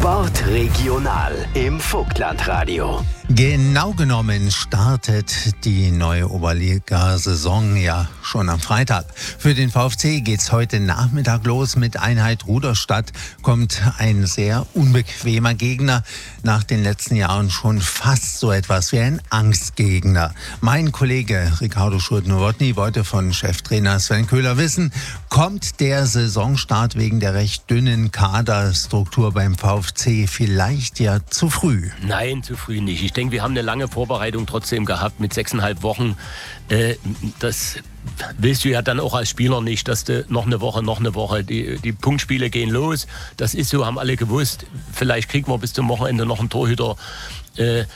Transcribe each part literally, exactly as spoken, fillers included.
Sportregional im Vogtlandradio. Genau genommen startet die neue Oberliga-Saison ja schon am Freitag. Für den VfC geht's heute Nachmittag los mit Einheit Ruderstadt. Kommt ein sehr unbequemer Gegner. Nach den letzten Jahren schon fast so etwas wie ein Angstgegner. Mein Kollege Ricardo Schulz-Nowotny wollte von Cheftrainer Sven Köhler wissen, kommt der Saisonstart wegen der recht dünnen Kaderstruktur beim VfC vielleicht ja zu früh? Nein, zu früh nicht. Ich denke, wir haben eine lange Vorbereitung trotzdem gehabt mit sechseinhalb Wochen. Äh, das willst du ja dann auch als Spieler nicht, dass du noch eine Woche, noch eine Woche, die, die Punktspiele gehen los. Das ist so, haben alle gewusst. Vielleicht kriegen wir bis zum Wochenende noch einen Torhüter. Äh,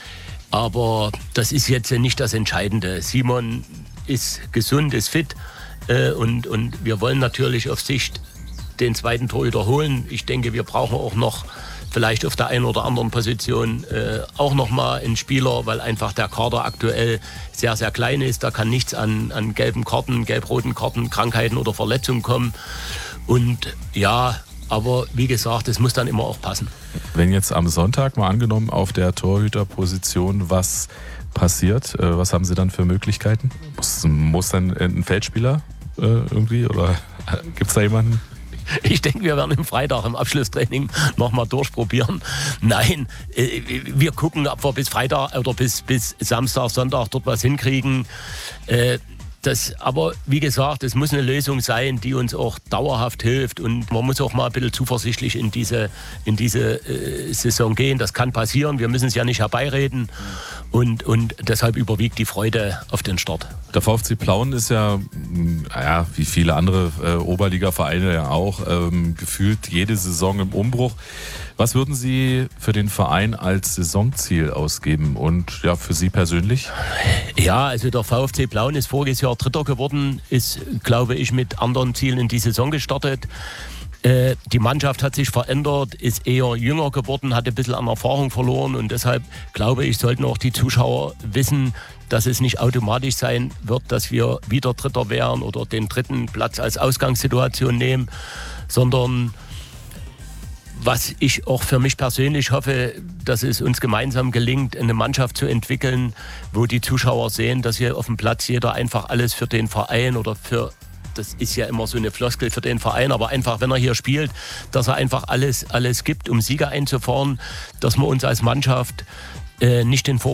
aber das ist jetzt nicht das Entscheidende. Simon ist gesund, ist fit. Äh, und, und wir wollen natürlich auf Sicht den zweiten Torhüter holen. Ich denke, wir brauchen auch noch vielleicht auf der einen oder anderen Position äh, auch nochmal einen Spieler, weil einfach der Kader aktuell sehr, sehr klein ist. Da kann nichts an, an gelben Karten, gelb-roten Karten, Krankheiten oder Verletzungen kommen. Und ja, aber wie gesagt, es muss dann immer auch passen. Wenn jetzt am Sonntag mal angenommen auf der Torhüterposition was passiert, äh, was haben Sie dann für Möglichkeiten? Muss, muss dann ein Feldspieler äh, irgendwie oder äh, gibt es da jemanden? Ich denke, wir werden am Freitag im Abschlusstraining nochmal durchprobieren. Nein, äh, wir gucken, ob wir bis Freitag oder bis, bis Samstag, Sonntag dort was hinkriegen. Äh, das, aber wie gesagt, es muss eine Lösung sein, die uns auch dauerhaft hilft. Und man muss auch mal ein bisschen zuversichtlich in diese, in diese äh, Saison gehen. Das kann passieren, wir müssen es ja nicht herbeireden. Und, und deshalb überwiegt die Freude auf den Start. Der VfC Plauen ist ja, ja wie viele andere äh, Oberliga-Vereine ja auch, ähm, gefühlt jede Saison im Umbruch. Was würden Sie für den Verein als Saisonziel ausgeben und ja für Sie persönlich? Ja, also der VfC Plauen ist voriges Jahr Dritter geworden, ist, glaube ich, mit anderen Zielen in die Saison gestartet. Äh, die Mannschaft hat sich verändert, ist eher jünger geworden, hat ein bisschen an Erfahrung verloren und deshalb glaube ich, sollten auch die Zuschauer wissen, dass es nicht automatisch sein wird, dass wir wieder Dritter wären oder den dritten Platz als Ausgangssituation nehmen, sondern was ich auch für mich persönlich hoffe, dass es uns gemeinsam gelingt, eine Mannschaft zu entwickeln, wo die Zuschauer sehen, dass hier auf dem Platz jeder einfach alles für den Verein oder für, das ist ja immer so eine Floskel für den Verein, aber einfach, wenn er hier spielt, dass er einfach alles, alles gibt, um Sieger einzufahren, dass wir uns als Mannschaft äh, nicht den Vor